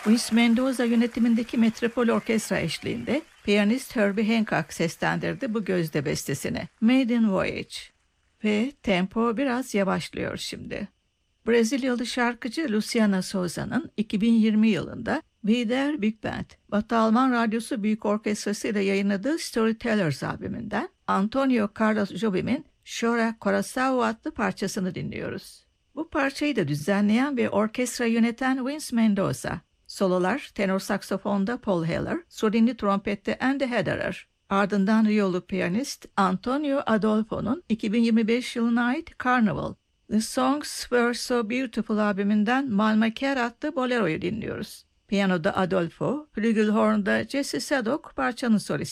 Luis Mendoza yönetimindeki Metropol Orkestra eşliğinde piyanist Herbie Hancock seslendirdi bu gözde bestesini. Maiden Voyage. Ve tempo biraz yavaşlıyor şimdi. Brezilyalı şarkıcı Luciana Souza'nın 2020 yılında Vider Big Band, Batı Alman Radyosu Büyük Orkestrası ile yayınladığı Storytellers albümünden Antonio Carlos Jobim'in Chora Coração adlı parçasını dinliyoruz. Bu parçayı da düzenleyen ve orkestra yöneten Vince Mendoza. Sololar tenor saksafonda Paul Heller, solinli trompette Andy Hederer. Ardından Riyolu piyanist Antonio Adolfo'nun 2025 yılına ait Carnival, The Songs Were So Beautiful albümünden Malmaker adlı boleroyu dinliyoruz. Piyanoda Adolfo, flügelhorn'da Jesse Sadok parçanın solisti.